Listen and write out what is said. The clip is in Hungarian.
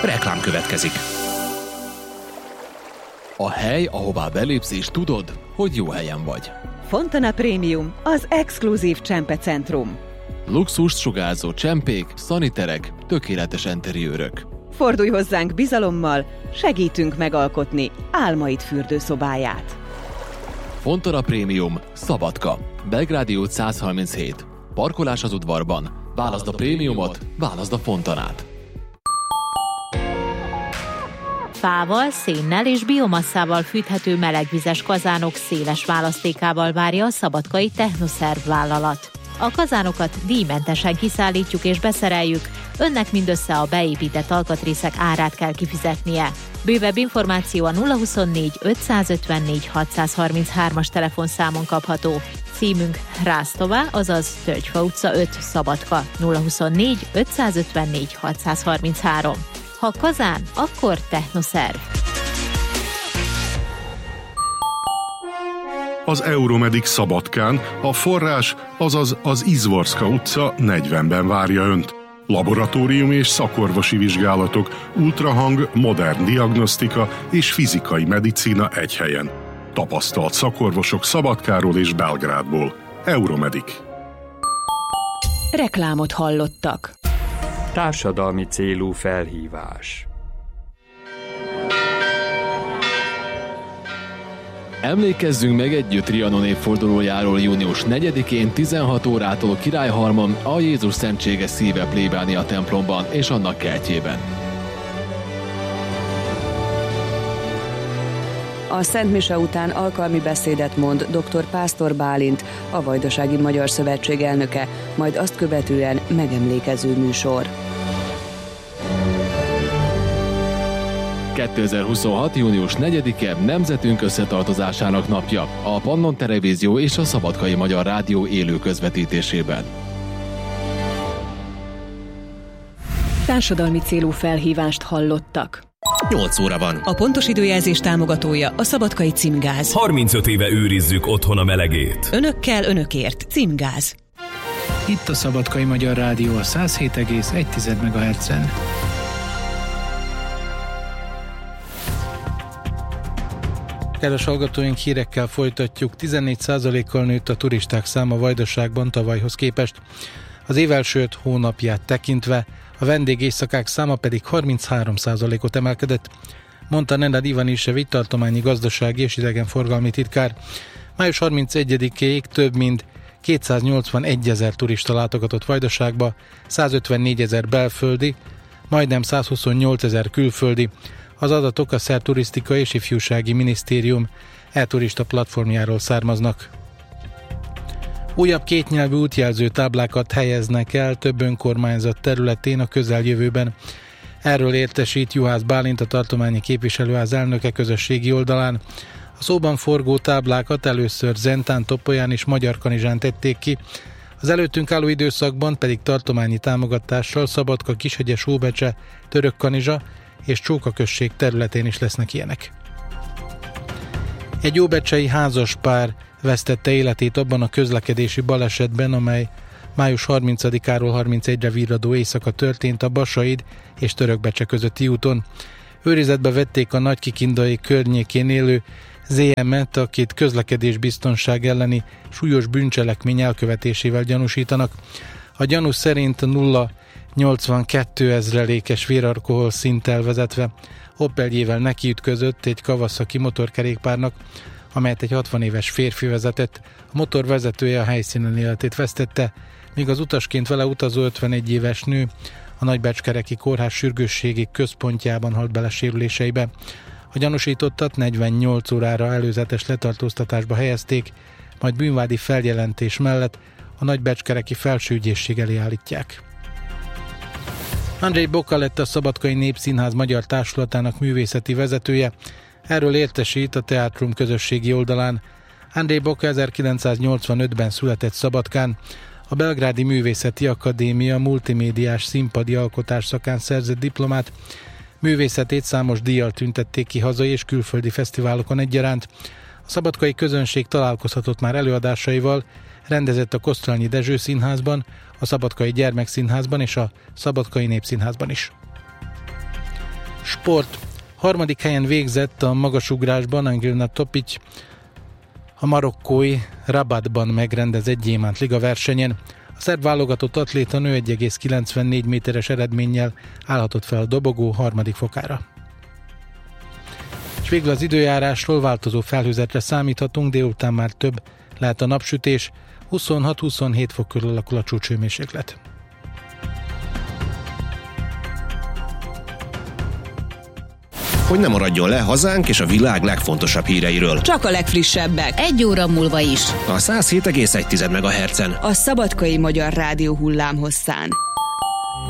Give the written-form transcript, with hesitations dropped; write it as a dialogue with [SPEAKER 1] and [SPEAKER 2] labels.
[SPEAKER 1] Reklám következik. A hely, ahová belépsz és tudod, hogy jó helyen vagy.
[SPEAKER 2] Fontana Premium, az exkluzív csempecentrum.
[SPEAKER 1] Luxust sugárzó csempék, szaniterek, tökéletes enteriőrök.
[SPEAKER 2] Fordulj hozzánk bizalommal, segítünk megalkotni álmaid fürdőszobáját.
[SPEAKER 1] Fontana Premium, Szabadka, Belgrádi út 137. Parkolás az udvarban. Válaszd a prémiumot, válaszd a Fontanát.
[SPEAKER 3] Fával, szénnel és biomasszával fűthető melegvizes kazánok széles választékával várja a szabadkai Technoszerv vállalat. A kazánokat díjmentesen kiszállítjuk és beszereljük, önnek mindössze a beépített alkatrészek árát kell kifizetnie. Bővebb információ a 024 554 633-as telefonszámon kapható. Címünk Rásztová, azaz Tölgyfa utca 5, Szabadka, 024 554 633. Ha kazán, akkor Technoszerv.
[SPEAKER 4] Az Euromedik Szabadkán a forrás, azaz az Izvorska utca 40-ben várja Önt. Laboratórium és szakorvosi vizsgálatok, ultrahang, modern diagnosztika és fizikai medicína egy helyen. Tapasztalt szakorvosok Szabadkáról és Belgrádból. Euromedik.
[SPEAKER 2] Reklámot hallottak.
[SPEAKER 5] Társadalmi célú felhívás.
[SPEAKER 1] Emlékezzünk meg együtt Trianon évfordulójáról június 4-én 16 órától Királyhalmon a Jézus Szentséges Szíve plébánia templomban és annak kertjében.
[SPEAKER 6] A Szent Mise után alkalmi beszédet mond dr. Pásztor Bálint, a Vajdasági Magyar Szövetség elnöke, majd azt követően megemlékező műsor.
[SPEAKER 1] 2026. június 4-e nemzetünk összetartozásának napja, a Pannon Televízió és a Szabadkai Magyar Rádió élő közvetítésében.
[SPEAKER 2] Társadalmi célú felhívást hallottak.
[SPEAKER 7] 8 óra van.
[SPEAKER 2] A pontos időjelzés támogatója a Szabadkai Címgáz.
[SPEAKER 7] 35 éve őrizzük otthon a melegét.
[SPEAKER 2] Önökkel, önökért. Címgáz.
[SPEAKER 8] Itt a Szabadkai Magyar Rádió a 107,1 MHz-en. Kedves hallgatóink, hírekkel folytatjuk. 14%-kal nőtt a turisták száma Vajdaságban tavalyhoz képest. Az év első 5 hónapját tekintve a vendégészakák száma pedig 33%-ot emelkedett, mondta Nenad Ivanisevics tartományi gazdasági és idegenforgalmi titkár. Május 31-ig több mint 281 000 turista látogatott Vajdaságba, 154 000 belföldi, majdnem 128 000 külföldi. Az adatok a Szerb Turisztika és Ifjúsági Minisztérium e-turista platformjáról származnak. Újabb kétnyelvű útjelző táblákat helyeznek el több önkormányzat területén a közeljövőben. Erről értesít Juhász Bálint, a tartományi képviselőház elnöke közösségi oldalán. A szóban forgó táblákat először Zentán, Topolyán és Magyarkanizsán tették ki, az előttünk álló időszakban pedig tartományi támogatással Szabadka, Kishegyes, Óbecse, Törökkanizsa és Csóka község területén is lesznek ilyenek. Egy óbecsei házaspár vesztette életét abban a közlekedési balesetben, amely május 30-áról 31-re virradó éjszaka történt a Basaid és Törökbecse közötti úton. Őrizetbe vették a Nagykikindai környékén élő ZM-et, akit közlekedésbiztonság elleni súlyos bűncselekmény elkövetésével gyanúsítanak. A gyanú szerint 0,82 ezrelékes véralkohol szinttel vezetve Opeljével nekiütközött egy Kawasaki motorkerékpárnak, amelyet egy 60 éves férfi vezetett. A motor vezetője a helyszínen életét vesztette, míg az utasként vele utazó 51 éves nő a Nagybecskereki Kórház sürgősségi központjában halt bele sérüléseibe. A gyanúsítottat 48 órára előzetes letartóztatásba helyezték, majd bűnvádi feljelentés mellett a Nagybecskereki Felsőügyészség elé állítják. Andrei Boka lett a Szabadkai Népszínház Magyar Társulatának művészeti vezetője. Erről értesít a Teátrum közösségi oldalán. Andrei Boka 1985-ben született Szabadkán. A Belgrádi Művészeti Akadémia multimédiás színpadi alkotás szakán szerzett diplomát. Művészetét számos díjjal tüntették ki hazai és külföldi fesztiválokon egyaránt. A szabadkai közönség találkozhatott már előadásaival, rendezett a Kosztolányi Dezső Színházban, a Szabadkai Gyermekszínházban és a Szabadkai Népszínházban is. Sport. Harmadik helyen végzett a magasugrásban Angelina Topic a marokkói Rabatban megrendezett Gyémánt Liga versenyen. A szerb válogatott atléta nő 1,94 méteres eredménnyel állhatott fel a dobogó harmadik fokára. És végül az időjárásról változó felhőzetre számíthatunk, délután már több lehet a napsütés, 26-27 fok körül alakul a csúcshőmérséklet.
[SPEAKER 7] Hogy ne maradjon le hazánk és a világ legfontosabb híreiről.
[SPEAKER 6] Csak a legfrissebbek.
[SPEAKER 2] 1 óra múlva is.
[SPEAKER 7] A 107,1 MHz-en.
[SPEAKER 6] A Szabadkai Magyar Rádió hullámhosszán.